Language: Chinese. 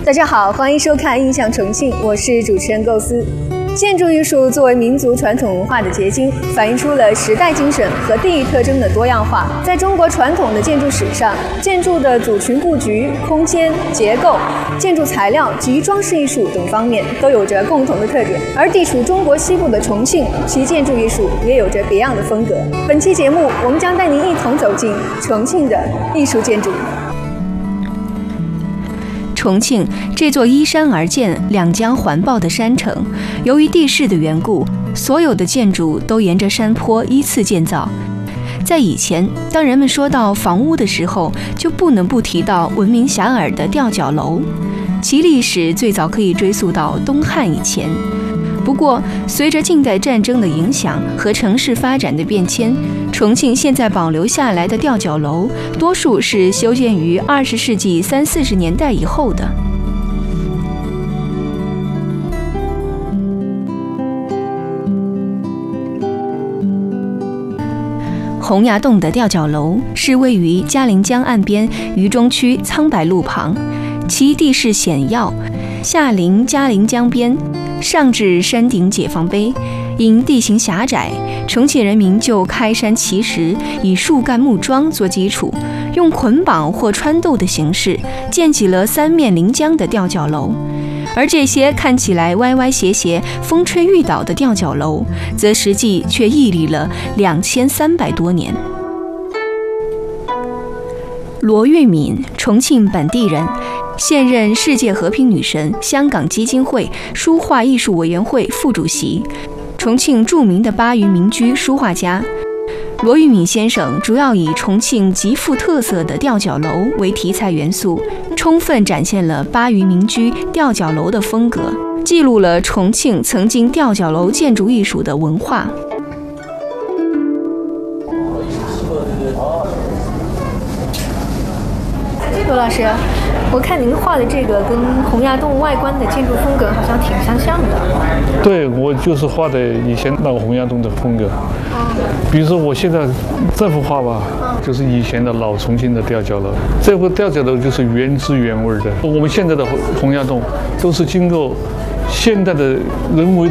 大家好，欢迎收看《印象重庆》，我是主持人构思。建筑艺术作为民族传统文化的结晶，反映出了时代精神和地域特征的多样化。在中国传统的建筑史上，建筑的组群布局、空间、结构、建筑材料及装饰艺术等方面都有着共同的特点。而地处中国西部的重庆，其建筑艺术也有着别样的风格。本期节目，我们将带您一同走进重庆的艺术建筑。 重庆这座依山而建、两江环抱的山城，由于地势的缘故，所有的建筑都沿着山坡依次建造。在以前，当人们说到房屋的时候，就不能不提到闻名遐迩的吊脚楼，其历史最早可以追溯到东汉以前。不过，随着近代战争的影响和城市发展的变迁，重庆现在保留下来的吊脚楼，多数是修建于20世纪30、40年代以后的。洪崖洞的吊脚楼是位于嘉陵江岸边渝中区苍白路旁，其地势险要，下临嘉陵江边，上至山顶解放碑。因地形狭窄，重庆人民就开山奇石，以树干木桩做基础，用捆绑或穿斗的形式建起了三面临江的吊脚楼。而这些看起来歪歪斜斜、风吹欲倒的吊脚楼，则实际却屹立了2300多年。罗玉敏，重庆本地人，现任世界和平女神香港基金会书画艺术委员会副主席，重庆著名的巴渝民居书画家。罗玉敏先生主要以重庆极富特色的吊脚楼为题材元素，充分展现了巴渝民居吊脚楼的风格，记录了重庆曾经吊脚楼建筑艺术的文化。 罗老师，我看您画的这个跟洪崖洞外观的建筑风格好像挺相像的。 对，我就是画的以前那个洪崖洞的风格。比如说我现在这幅画吧，就是以前的老重庆的吊脚楼。这幅吊脚楼就是原汁原味的。我们现在的洪崖洞都是经过现代的人为